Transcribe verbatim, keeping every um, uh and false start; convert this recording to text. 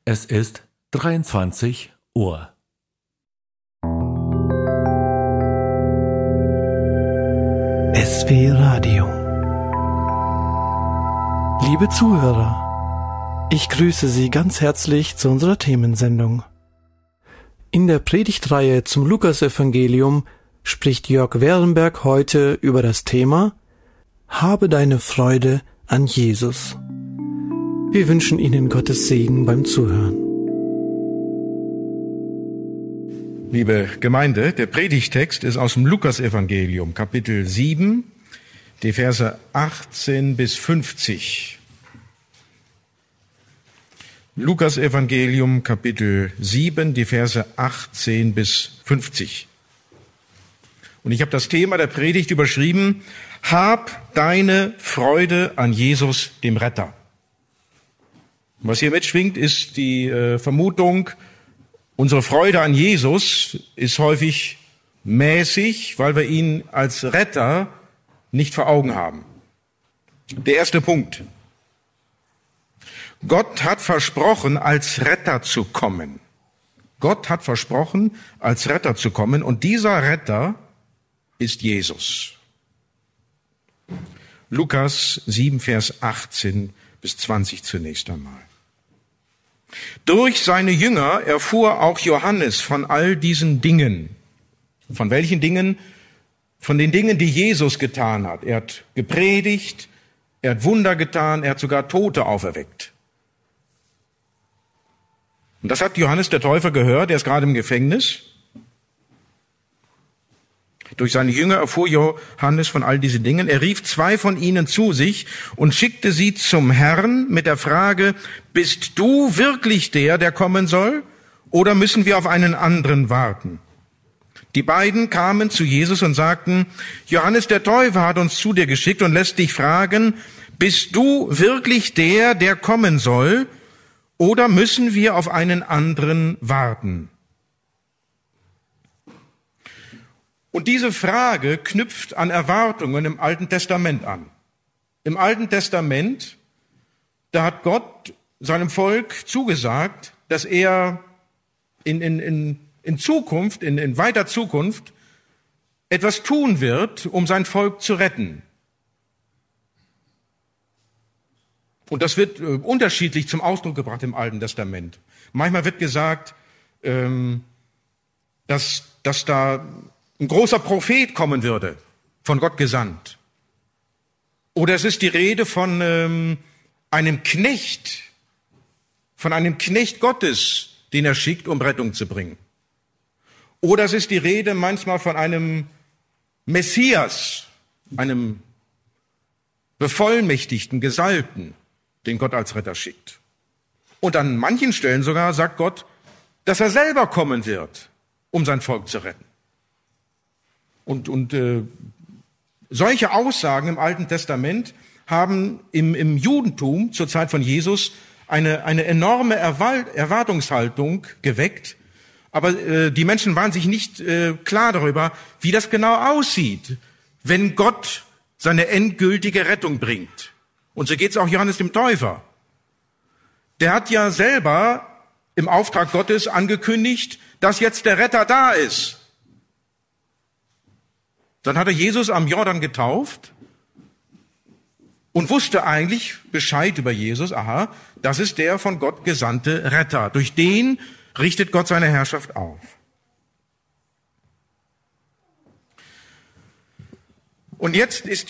Es ist dreiundzwanzig Uhr. S W Radio. Liebe Zuhörer, ich grüße Sie ganz herzlich zu unserer Themensendung. In der Predigtreihe zum Lukasevangelium spricht Jörg Werenberg heute über das Thema Habe deine Freude an Jesus. Wir wünschen Ihnen Gottes Segen beim Zuhören. Liebe Gemeinde, der Predigtext ist aus dem Lukasevangelium, Kapitel sieben, die Verse achtzehn bis fünfzig. Lukasevangelium, Kapitel sieben, die Verse achtzehn bis fünfzig. Und ich habe das Thema der Predigt überschrieben: Hab deine Freude an Jesus, dem Retter. Was hier mitschwingt, ist die äh, Vermutung, unsere Freude an Jesus ist häufig mäßig, weil wir ihn als Retter nicht vor Augen haben. Der erste Punkt. Gott hat versprochen, als Retter zu kommen. Gott hat versprochen, als Retter zu kommen, und dieser Retter ist Jesus. Lukas sieben, Vers achtzehn bis zwanzig zunächst einmal. Durch seine Jünger erfuhr auch Johannes von all diesen Dingen. Von welchen Dingen? Von den Dingen, die Jesus getan hat. Er hat gepredigt, er hat Wunder getan, er hat sogar Tote auferweckt. Und das hat Johannes der Täufer gehört, er ist gerade im Gefängnis. Durch seine Jünger erfuhr Johannes von all diesen Dingen. Er rief zwei von ihnen zu sich und schickte sie zum Herrn mit der Frage: Bist du wirklich der, der kommen soll, oder müssen wir auf einen anderen warten? Die beiden kamen zu Jesus und sagten: Johannes der Täufer hat uns zu dir geschickt und lässt dich fragen: Bist du wirklich der, der kommen soll, oder müssen wir auf einen anderen warten? Und diese Frage knüpft an Erwartungen im Alten Testament an. Im Alten Testament, da hat Gott seinem Volk zugesagt, dass er in, in, in, in Zukunft, in, in weiter Zukunft, etwas tun wird, um sein Volk zu retten. Und das wird äh, unterschiedlich zum Ausdruck gebracht im Alten Testament. Manchmal wird gesagt, ähm, dass, dass da ein großer Prophet kommen würde, von Gott gesandt. Oder es ist die Rede von ähm, einem Knecht, von einem Knecht Gottes, den er schickt, um Rettung zu bringen. Oder es ist die Rede manchmal von einem Messias, einem bevollmächtigten, Gesalbten, den Gott als Retter schickt. Und an manchen Stellen sogar sagt Gott, dass er selber kommen wird, um sein Volk zu retten. Und, und äh, solche Aussagen im Alten Testament haben im, im Judentum zur Zeit von Jesus eine, eine enorme Erwal- Erwartungshaltung geweckt. Aber äh, die Menschen waren sich nicht äh, klar darüber, wie das genau aussieht, wenn Gott seine endgültige Rettung bringt. Und so geht es auch Johannes dem Täufer. Der hat ja selber im Auftrag Gottes angekündigt, dass jetzt der Retter da ist. Dann hat er Jesus am Jordan getauft und wusste eigentlich Bescheid über Jesus. Aha, das ist der von Gott gesandte Retter. Durch den richtet Gott seine Herrschaft auf. Und jetzt ist